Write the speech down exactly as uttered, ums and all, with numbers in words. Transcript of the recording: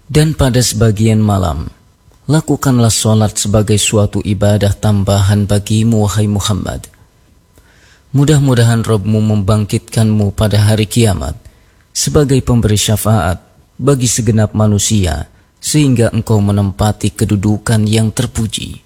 Dan pada sebagian malam, lakukanlah sholat sebagai suatu ibadah tambahan bagimu, wahai Muhammad. Mudah-mudahan Rabb-Mu membangkitkanmu pada hari kiamat sebagai pemberi syafaat bagi segenap manusia, sehingga engkau menempati kedudukan yang terpuji.